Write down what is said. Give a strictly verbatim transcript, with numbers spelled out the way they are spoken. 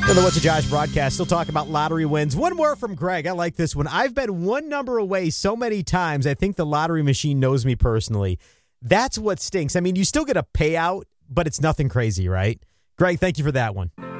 On the What's a Josh broadcast, still talking about lottery wins. One more from Greg. I like this one. I've been one number away so many times, I think the lottery machine knows me personally. That's what stinks. I mean, you still get a payout, but it's nothing crazy, right? Greg, thank you for that one.